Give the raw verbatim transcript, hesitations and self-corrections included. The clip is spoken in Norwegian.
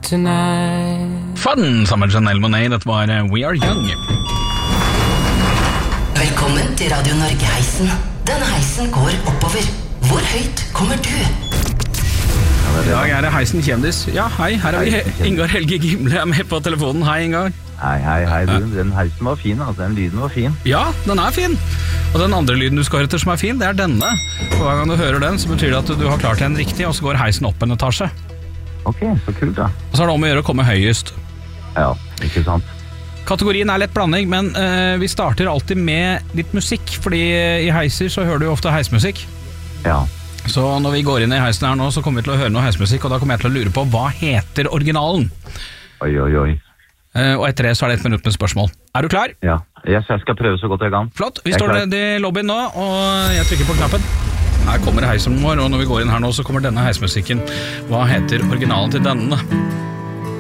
tonight. Fun sammen med Janelle Monáe, dette var We Are Young. Velkommen til Radio Norge-heisen. Denne heisen går oppover. Hvor høyt kommer du? I dag er det Heisen kjendis. Ja, hei, her er vi. Ingar Helge Gimle er med på telefonen. Hei, Ingar. Hei, hei, hei, du. Den heisen var fin, altså. Den lyden var fin. Ja, den er fin. Og den andre lyden du skal høre etter som er fin, det er denne. Og hver gang du hører den, så betyr det at du har klart en riktig, og så går heisen opp en etasje. Ok, så kult da. Og så er det om å gjøre å komme høyest. Ja, ikke sant. Kategorien er lett blanding, men uh, vi starter alltid med litt musikk, fordi i heiser så hører du jo ofte heismusikk. Ja. Så når vi går inn i heisen her nå, så kommer vi til å høre noe heismusikk, og da kommer jeg til å lure på hva heter originalen? Oi, oi, oi. Uh, og etter det så er det et minutt med spørsmål. Er du klar? Ja, yes, jeg skal prøve så godt jeg kan. Flott, vi står nede i lobbyen nå, og jeg trykker på knappen. Her kommer heisen vår, og når vi går inn her nå, så kommer denne heismusikken. Hva heter originalen til denne?